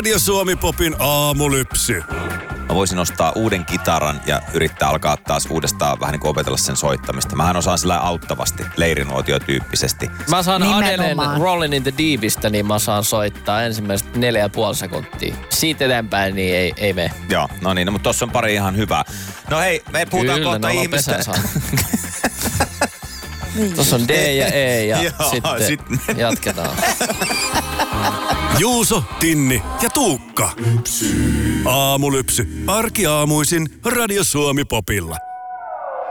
Radio Suomi Popin aamulypsy. Mä voisin ostaa uuden kitaran ja yrittää alkaa taas uudestaan vähän niin kuin opetella sen soittamista. Mähän osaan sillä auttavasti, leirinuotio-tyyppisesti. Mä saan Adelen Nimenomaan. Rollin' in the Deepistä, niin mä saan soittaa ensimmäiset 4,5 sekuntia. Siitä eteenpäin niin ei mene. Joo, no niin, mutta tossa on pari ihan hyvää. No hei, me puhutaan Kyllä, kohta ne on ihmistä. pesän saanut. Tuossa on D ja E ja Joo, sitten jatketaan. Juuso, Tinni ja Tuukka. Aamulypsy. Arkiaamuisin Radio Suomi Popilla.